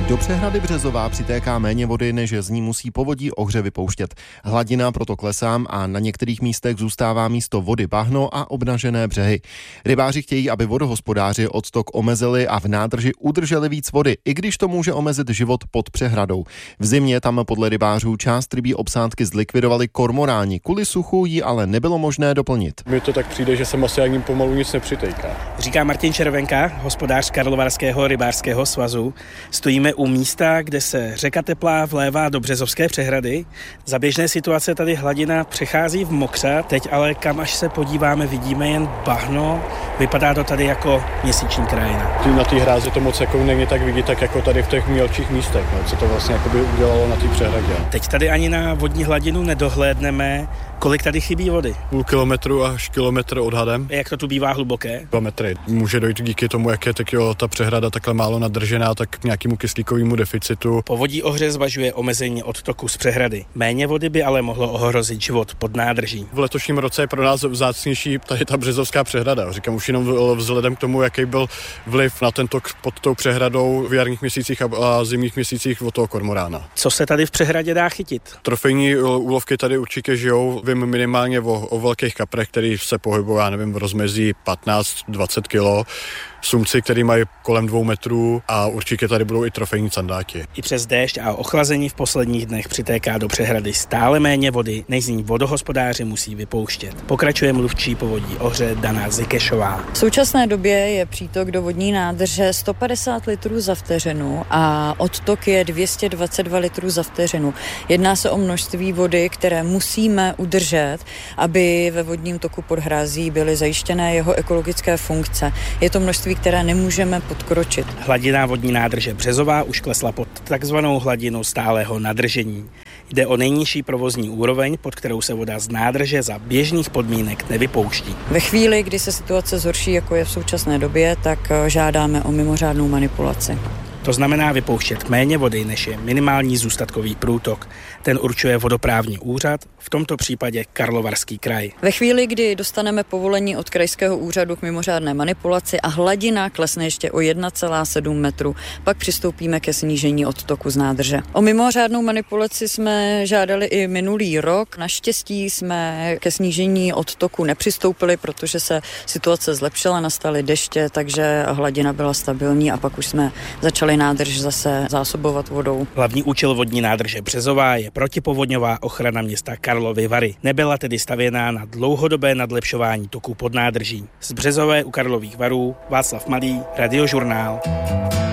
Do přehrady Březová přitéká méně vody, než z ní musí povodí Ohře vypouštět. Hladina proto klesá a na některých místech zůstává místo vody bahno a obnažené břehy. Rybáři chtějí, aby vodohospodáři odtok omezili a v nádrži udrželi víc vody, i když to může omezit život pod přehradou. V zimě tam podle rybářů část rybí obsádky zlikvidovali kormoráni, kvůli suchu ji ale nebylo možné doplnit. Mně to tak přijde, že se asi ani pomalu nic nepřitéká. Říká Martin Červenka, hospodář Karlovarského rybářského svazu. Stojíme u místa, kde se řeka Teplá vlévá do Březovské přehrady. Za běžné situace tady hladina přechází v mokřad, teď ale kam až se podíváme, vidíme jen bahno. Vypadá to tady jako měsíční krajina. Na té hrázi to moc jako není tak vidět, tak jako tady v těch mělčích místech, co to vlastně jakoby udělalo na té přehradě. Teď tady ani na vodní hladinu nedohlédneme. Kolik tady chybí vody? Půl kilometru až kilometr odhadem. Jak to tu bývá hluboké? 2 metry. Může dojít díky tomu, jak je ta přehrada takhle málo nadržená, tak k nějakému kyslíkovému deficitu. Povodí Ohře zvažuje omezení odtoku z přehrady. Méně vody by ale mohlo ohrozit život pod nádrží. V letošním roce je pro nás vzácnější tady ta Březovská přehrada. Říkám už jenom vzhledem k tomu, jaký byl vliv na ten tok pod tou přehradou v jarních měsících a zimních měsících od toho kormorána. Co se tady v přehradě dá chytit? Trofejní úlovky tady určitě žijou. Vím minimálně o velkých kaprech, který se pohybují, v rozmezí 15-20 kg. Sumci, který mají kolem 2 metrů a určitě tady budou i trofejní sandáky. I přes déšť a ochlazení v posledních dnech přitéká do přehrady stále méně vody, než z ní vodohospodáři musí vypouštět. Pokračuje mluvčí povodí Ohře Dana Zikešová. V současné době je přítok do vodní nádrže 150 litrů za vteřinu a odtok je 222 litrů za vteřinu. Jedná se o množství vody, které musíme udržet, aby ve vodním toku pod hrází byly zajištěné jeho ekologické funkce. Je to množství, které nemůžeme podkročit. Hladina vodní nádrže Březová už klesla pod takzvanou hladinu stálého nadržení. Jde o nejnižší provozní úroveň, pod kterou se voda z nádrže za běžných podmínek nevypouští. Ve chvíli, kdy se situace zhorší, jako je v současné době, tak žádáme o mimořádnou manipulaci. To znamená vypouštět méně vody, než je minimální zůstatkový průtok. Ten určuje vodoprávní úřad, v tomto případě Karlovarský kraj. Ve chvíli, kdy dostaneme povolení od krajského úřadu k mimořádné manipulaci a hladina klesne ještě o 1,7 metru, pak přistoupíme ke snížení odtoku z nádrže. O mimořádnou manipulaci jsme žádali i minulý rok. Naštěstí jsme ke snížení odtoku nepřistoupili, protože se situace zlepšila, nastaly deště, takže hladina byla stabilní a pak už jsme začali nádrž zase zásobovat vodou. Hlavní účel vodní nádrže Březová je protipovodňová ochrana města Karlovy Vary. Nebyla tedy stavěná na dlouhodobé nadlepšování toku pod nádrží. Z Březové u Karlových Varů Václav Malý, Radiožurnál.